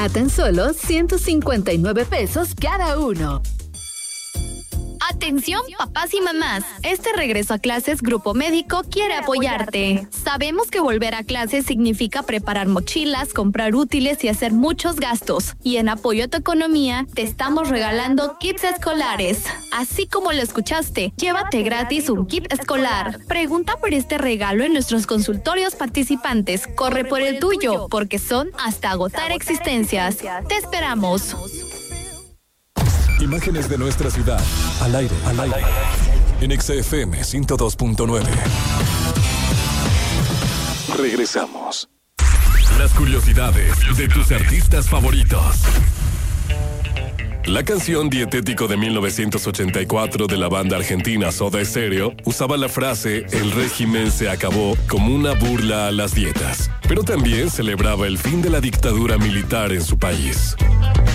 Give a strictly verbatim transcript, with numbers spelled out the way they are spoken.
a tan solo ciento cincuenta y nueve pesos cada uno. Atención, papás y mamás. Este regreso a clases Grupo Médico quiere apoyarte. Sabemos que volver a clases significa preparar mochilas, comprar útiles y hacer muchos gastos. Y en apoyo a tu economía, te estamos regalando kits escolares. Así como lo escuchaste, llévate gratis un kit escolar. Pregunta por este regalo en nuestros consultorios participantes. Corre por el tuyo, porque son hasta agotar existencias. Te esperamos. Imágenes de nuestra ciudad, al aire, al aire, en X F M ciento dos punto nueve. Regresamos. Las curiosidades de tus artistas favoritos. La canción Dietético de mil novecientos ochenta y cuatro de la banda argentina Soda Stereo usaba la frase "el régimen se acabó" como una burla a las dietas, pero también celebraba el fin de la dictadura militar en su país.